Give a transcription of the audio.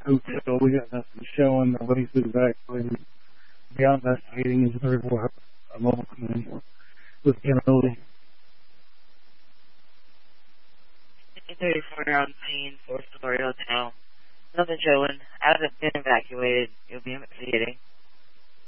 hotel. We got nothing showing. Nobody's exactly beyond investigating is very well a mobile command with Kennedy. 34 on scene, 4-story hotel. Nothing showing. Hasn't been evacuated. You'll be investigating.